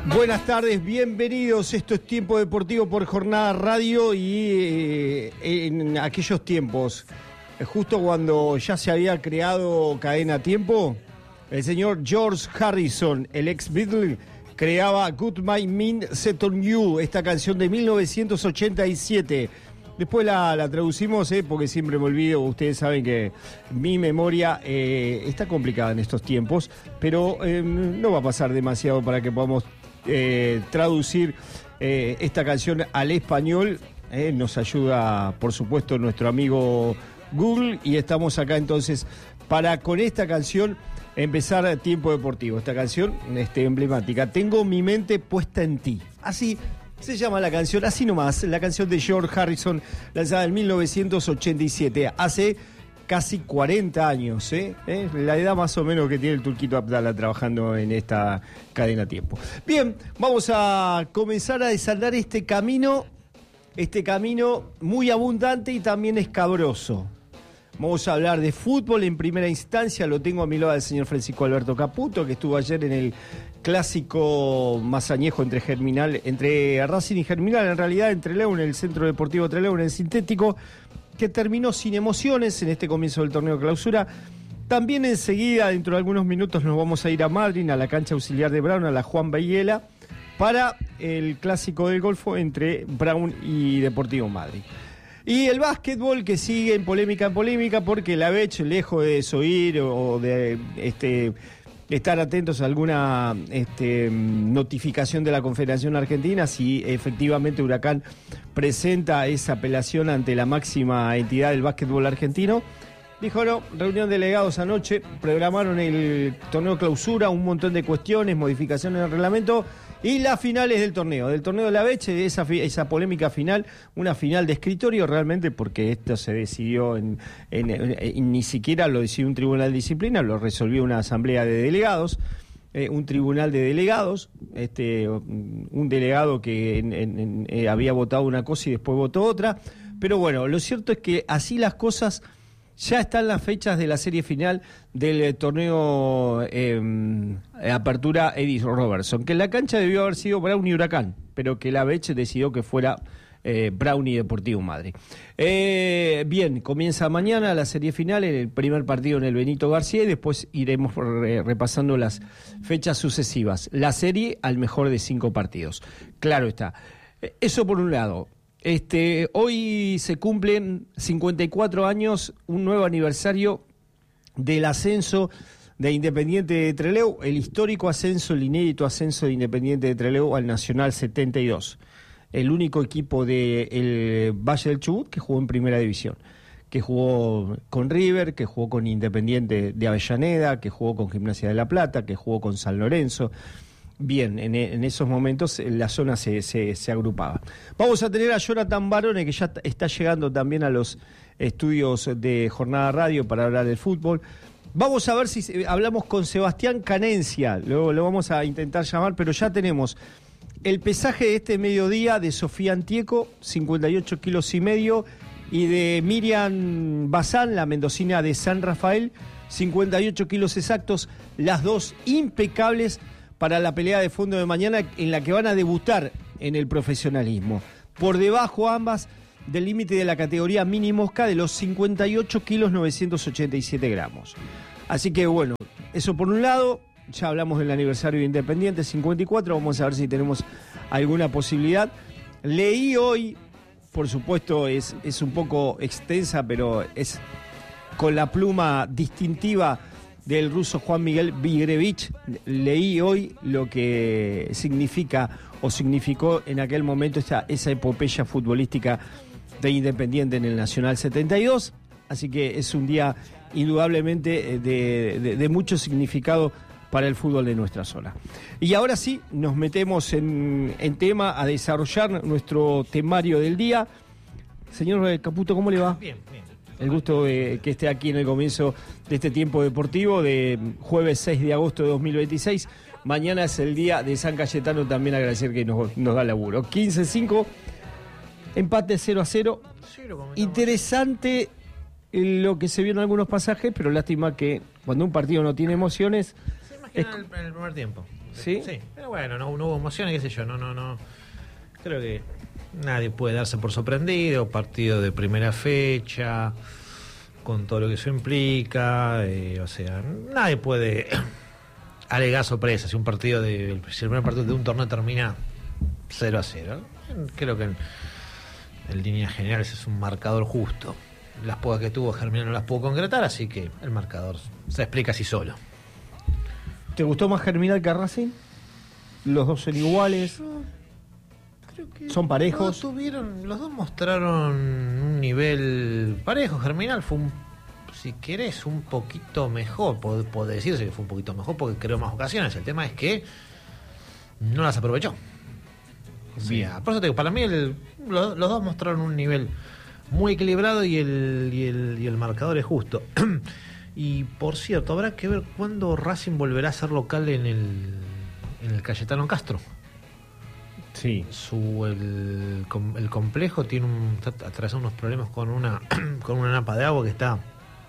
Buenas tardes, bienvenidos. Esto es Tiempo Deportivo por Jornada Radio y en aquellos tiempos, justo cuando ya se había creado Cadena Tiempo, el señor George Harrison, el ex Beatle, creaba Good My Mind Set On You, esta canción de 1987. Después la traducimos, porque siempre me olvido. Ustedes saben que mi memoria está complicada en estos tiempos, pero no va a pasar demasiado para que podamos traducir esta canción al español. Nos ayuda, por supuesto, nuestro amigo Google, y estamos acá entonces para, con esta canción, empezar Tiempo Deportivo. Esta canción emblemática, Tengo mi mente puesta en ti. Así se llama la canción, así nomás, la canción de George Harrison, lanzada en 1987, hace casi 40 años, la edad más o menos que tiene el Turquito Abdala trabajando en esta cadena Tiempo. Bien, vamos a comenzar a desandar este camino muy abundante y también escabroso. Vamos a hablar de fútbol en primera instancia. Lo tengo a mi lado al señor Francisco Alberto Caputo, que estuvo ayer en el clásico más añejo entre Racing y Germinal, en realidad entre León, en el Centro Deportivo Trelew, en el sintético, que terminó sin emociones en este comienzo del torneo de clausura. También enseguida, dentro de algunos minutos, nos vamos a ir a Madrid, a la cancha auxiliar de Brown, a la Juan Bayela, para el clásico del Golfo entre Brown y Deportivo Madrid. Y el básquetbol, que sigue en polémica porque la Bech, lejos de desoír o de estar atentos a alguna notificación de la Confederación Argentina, si efectivamente Huracán presenta esa apelación ante la máxima entidad del básquetbol argentino, dijo no, reunión de delegados anoche, programaron el torneo clausura, un montón de cuestiones, modificaciones del reglamento y las finales del torneo de la Beche, esa polémica final, una final de escritorio realmente, porque esto se decidió ni siquiera lo decidió un tribunal de disciplina, lo resolvió una asamblea de delegados, un tribunal de delegados, un delegado que había votado una cosa y después votó otra, pero bueno, lo cierto es que así las cosas. Ya están las fechas de la serie final del torneo Apertura Eddie Robertson, que en la cancha debió haber sido Brown y Huracán, pero que la Bech decidió que fuera Brown y Deportivo Madrid. Bien, comienza mañana la serie final, en el primer partido en el Benito García, y después iremos repasando las fechas sucesivas. La serie al mejor de 5 partidos. Claro está. Eso por un lado. Hoy se cumplen 54 años, un nuevo aniversario del ascenso de Independiente de Trelew, el histórico ascenso, el inédito ascenso de Independiente de Trelew al Nacional 72. El único equipo del Valle del Chubut que jugó en primera división, que jugó con River, que jugó con Independiente de Avellaneda, que jugó con Gimnasia de La Plata, que jugó con San Lorenzo. Bien, en esos momentos la zona se agrupaba. Vamos a tener a Jonathan Barone, que ya está llegando también a los estudios de Jornada Radio para hablar del fútbol. Vamos a ver si hablamos con Sebastián Canencia, lo vamos a intentar llamar, pero ya tenemos el pesaje de este mediodía de Sofía Antieco, 58 kilos y medio, y de Miriam Bazán, la mendocina de San Rafael, 58 kilos exactos, las dos impecables para la pelea de fondo de mañana, en la que van a debutar en el profesionalismo. Por debajo ambas del límite de la categoría mini mosca de los 58 kilos 987 gramos. Así que bueno, eso por un lado. Ya hablamos del aniversario de Independiente, 54, vamos a ver si tenemos alguna posibilidad. Leí hoy, por supuesto es un poco extensa, pero es con la pluma distintiva del ruso Juan Miguel Vigrevich. Leí hoy lo que significa o significó en aquel momento esa epopeya futbolística de Independiente en el Nacional 72, así que es un día indudablemente de mucho significado para el fútbol de nuestra zona. Y ahora sí, nos metemos en tema a desarrollar nuestro temario del día. Señor Caputo, ¿cómo le va? Bien, bien. El gusto de que esté aquí en el comienzo de este tiempo deportivo de jueves 6 de agosto de 2026. Mañana es el día de San Cayetano, también agradecer que nos da laburo. 15-5, empate 0-0. Interesante lo que se vio en algunos pasajes, pero lástima que cuando un partido no tiene emociones... Se imagina en el primer tiempo. ¿Sí? Sí, pero bueno, no hubo emociones, qué sé yo, no. Creo que nadie puede darse por sorprendido, partido de primera fecha, con todo lo que eso implica, o sea, nadie puede alegar sorpresa si si el primer partido de un torneo termina 0-0. Creo que en líneas generales es un marcador justo. Las pocas que tuvo Germinal no las pudo concretar, así que el marcador se explica así solo. ¿Te gustó más Germinal que Racing? ¿Los dos son iguales? Creo que ¿Son parejos? Los dos mostraron un nivel parejo. Germinal fue, si querés, un poquito mejor. Puede decirse que fue un poquito mejor porque creó más ocasiones. El tema es que no las aprovechó. Bien. Por eso te digo, para mí los dos mostraron un nivel muy equilibrado y el marcador es justo. Y por cierto, habrá que ver cuándo Racing volverá a ser local en el Cayetano Castro. Sí. El complejo está atravesando unos problemas con una napa de agua que está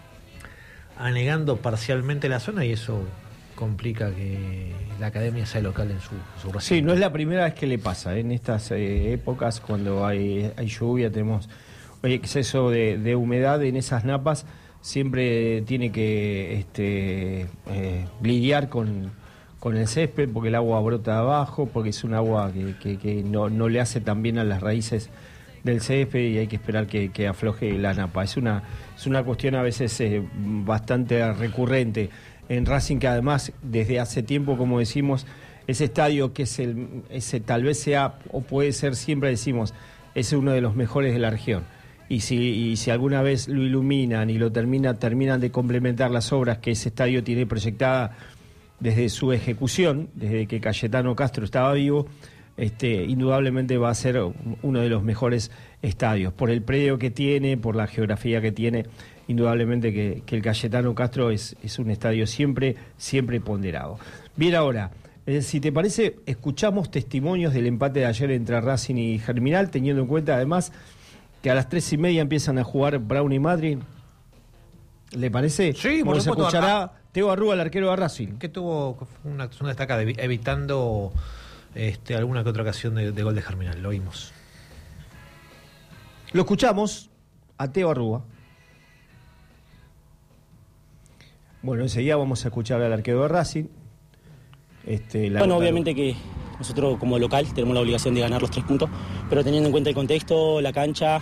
anegando parcialmente la zona y eso complica que la academia sea local en su recinto. Sí, no es la primera vez que le pasa. En estas épocas, cuando hay lluvia, tenemos exceso de humedad en esas napas. Siempre tiene que lidiar con el césped, porque el agua brota de abajo, porque es un agua que no le hace tan bien a las raíces del césped y hay que esperar que afloje la napa. Es una cuestión a veces bastante recurrente en Racing, que además desde hace tiempo, como decimos, ese estadio que ese tal vez sea, o puede ser, siempre decimos, es uno de los mejores de la región. Y si alguna vez lo iluminan y lo terminan de complementar las obras que ese estadio tiene proyectada desde su ejecución, desde que Cayetano Castro estaba vivo, indudablemente va a ser uno de los mejores estadios. Por el predio que tiene, por la geografía que tiene, indudablemente que el Cayetano Castro es un estadio siempre ponderado. Bien, ahora, si te parece, escuchamos testimonios del empate de ayer entre Racing y Germinal, teniendo en cuenta además que a las 3:30 empiezan a jugar Brown y Madrid. ¿Le parece? Sí, como se escuchará Teo Arrúa, el arquero de Racing. Que tuvo una acción destacada, evitando alguna que otra ocasión de gol de Germinal. Lo vimos. Lo escuchamos a Teo Arrúa. Bueno, enseguida vamos a escuchar al arquero de Racing. Obviamente que nosotros como local tenemos la obligación de ganar los 3 puntos, pero teniendo en cuenta el contexto, la cancha,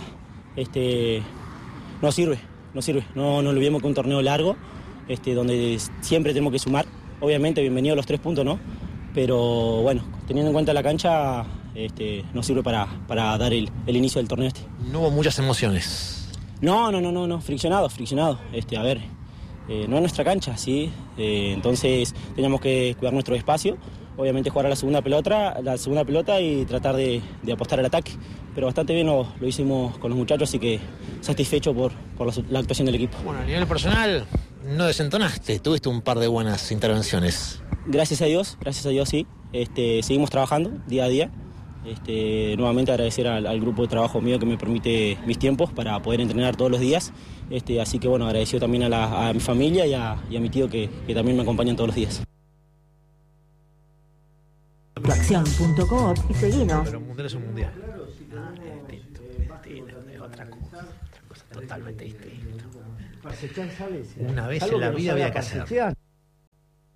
no sirve. No lo vemos que un torneo largo, donde siempre tenemos que sumar. Obviamente, bienvenidos los 3 puntos, ¿no? Pero bueno, teniendo en cuenta la cancha, no sirve para dar el inicio del torneo No hubo muchas emociones. No, friccionado. A ver, no es nuestra cancha, ¿sí? Entonces teníamos que cuidar nuestro espacio. Obviamente jugar a la segunda pelota y tratar de apostar al ataque. Pero bastante bien lo hicimos con los muchachos, así que satisfecho por la actuación del equipo. Bueno, a nivel personal, no desentonaste, tuviste un par de buenas intervenciones. Gracias a Dios, sí. Seguimos trabajando día a día. Nuevamente agradecer al grupo de trabajo mío que me permite mis tiempos para poder entrenar todos los días. Así que bueno, agradecido también a mi familia y a mi tío que también me acompañan todos los días. Acción.coop y seguinos. Pero un mundial es un mundial. Es distinto, es otra cosa totalmente distinta. Una vez en la vida había que hacerlo.